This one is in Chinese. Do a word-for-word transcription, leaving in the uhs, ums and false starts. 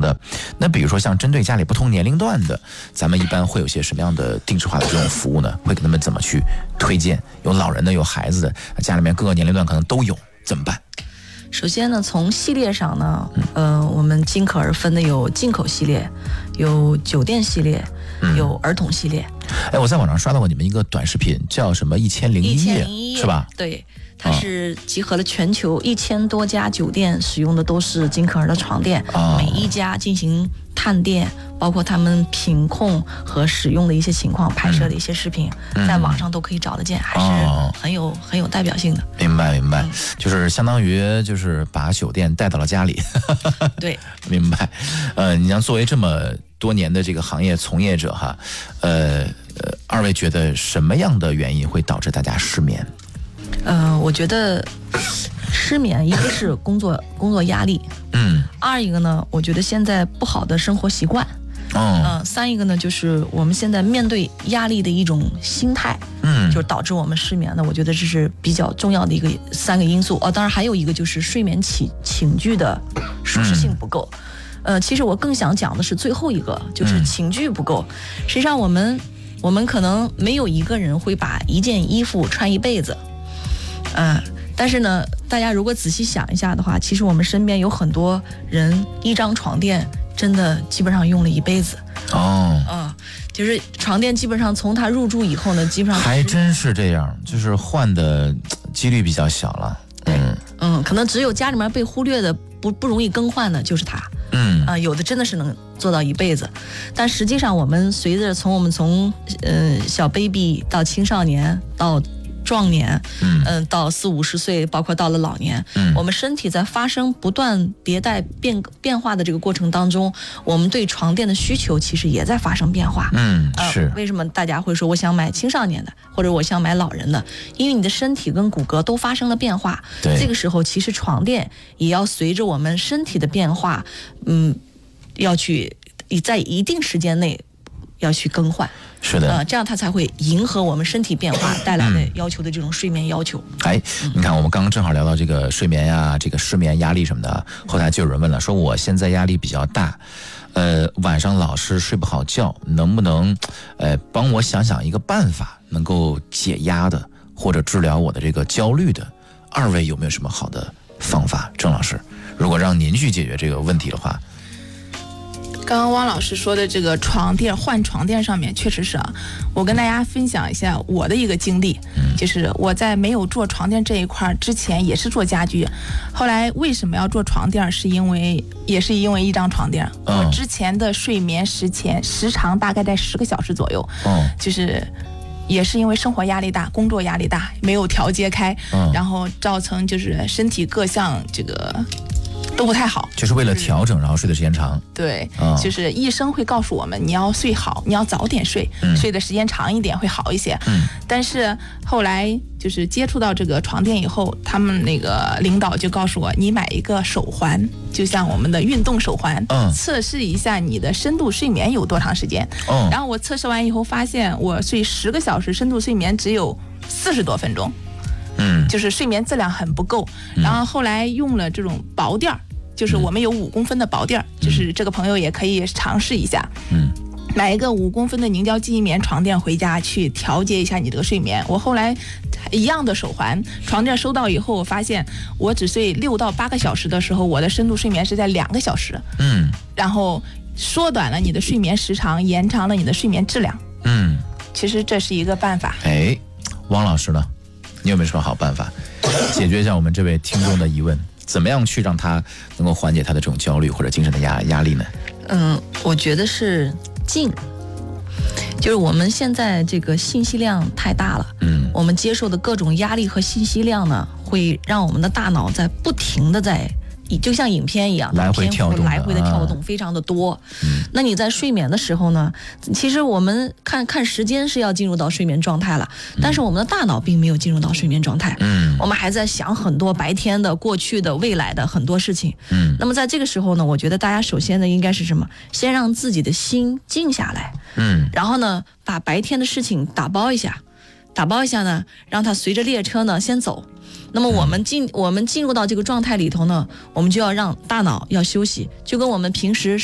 的。那比如说像针对家里不同年龄段的，咱们一般会有些什么样的定制化的这种服务呢？会给他们怎么去推荐？有老人的，有孩子的，家里面各个年龄段可能都有，怎么办？ 首先呢，从系列上呢，呃，我们尽可而分的有进口系列，有酒店系列，有儿童系列。 哎，我在网上刷到过你们一个短视频，叫什么一千零一夜，是吧？ 对，它是集合了全球一千多家酒店使用的都是金可儿的床垫，哦、每一家进行探店，包括他们品控和使用的一些情况，拍摄的一些视频，嗯、在网上都可以找得见，还是很有、哦、很有代表性的。 明白明白、嗯，就是相当于就是把酒店带到了家里。 对， 明白。呃，你像作为这么多年的这个行业从业者哈，呃呃，二位觉得什么样的原因会导致大家失眠？ 呃，我觉得失眠一个是工作工作压力，嗯，二一个呢，我觉得现在不好的生活习惯，嗯、呃，三一个呢，就是我们现在面对压力的一种心态，嗯，就是导致我们失眠的，我觉得这是比较重要的一个三个因素哦。当然还有一个就是睡眠寝寝具的舒适性不够，嗯、呃，其实我更想讲的是最后一个，就是寝具不够。实际上我们我们可能没有一个人会把一件衣服穿一辈子。嗯，但是呢，大家如果仔细想一下的话，其实我们身边有很多人一张床垫真的基本上用了一辈子。哦，嗯，就是床垫基本上从他入住以后呢，基本上还真是这样，就是换的几率比较小了。 嗯嗯，可能只有家里面被忽略的不不容易更换的就是它。嗯啊、呃，有的真的是能做到一辈子，但实际上我们随着从我们从呃小 baby 到青少年到壮年，嗯、呃，到四五十岁，包括到了老年，嗯，我们身体在发生不断迭代变变化的这个过程当中，我们对床垫的需求其实也在发生变化， 嗯，是、 呃、为什么大家会说我想买青少年的，或者我想买老人的？因为你的身体跟骨骼都发生了变化，对，这个时候其实床垫也要随着我们身体的变化，嗯，要去在一定时间内要去更换。 是的， 呃，这样它才会迎合我们身体变化带来的要求的这种睡眠要求。 嗯、哎，你看，我们刚刚正好聊到这个睡眠呀、这个失眠、压力什么的，后台就有人问了，说我现在压力比较大，呃，晚上老是睡不好觉，能不能，呃，帮我想想一个办法，能够解压的，或者治疗我的这个焦虑的？二位有没有什么好的方法？郑老师，如果让您去解决这个问题的话。 刚刚汪老师说的这个床垫换床垫上面，确实是啊，我跟大家分享一下我的一个经历，就是我在没有做床垫这一块之前也是做家居，后来为什么要做床垫，是因为也是因为一张床垫，我之前的睡眠时前时长大概在十个小时左右，就是也是因为生活压力大，工作压力大，没有调节开，然后造成就是身体各项这个都不太好， 就是为了调整，然后睡的时间长。 对、哦，就是医生会告诉我们，你要睡好，你要早点睡，嗯、睡的时间长一点会好一些。嗯，但是后来就是接触到这个床垫以后，他们那个领导就告诉我，你买一个手环，就像我们的运动手环，嗯，测试一下你的深度睡眠有多长时间。哦，然后我测试完以后发现，我睡十个小时，深度睡眠只有四十多分钟。嗯，就是睡眠质量很不够，然后后来用了这种薄垫儿，就是我们有五公分的薄垫儿，就是这个朋友也可以尝试一下。嗯，买一个五公分的凝胶记忆棉床垫回家去调节一下你这个睡眠。我后来一样的手环床垫收到以后，我发现我只睡六到八个小时的时候，我的深度睡眠是在两个小时。嗯，然后缩短了你的睡眠时长，延长了你的睡眠质量。嗯，其实这是一个办法。 哎，汪老师呢？你有没有什么好办法解决一下我们这位听众的疑问？怎么样去让他能够缓解他的这种焦虑或者精神的压压力呢？ 嗯，我觉得是静，就是我们现在这个信息量太大了，嗯，我们接受的各种压力和信息量呢，会让我们的大脑在不停的在。就像影片一样， 来回跳动， 来回的跳动，非常的多。嗯，那你在睡眠的时候呢？其实我们看看时间是要进入到睡眠状态了，但是我们的大脑并没有进入到睡眠状态。嗯，我们还在想很多白天的、过去的、未来的很多事情。嗯，那么在这个时候呢，我觉得大家首先呢，应该是什么？先让自己的心静下来。嗯，然后呢，把白天的事情打包一下，打包一下呢，让它随着列车呢先走。那么我们进我们进入到这个状态里头呢，我们就要让大脑要休息，就跟我们平时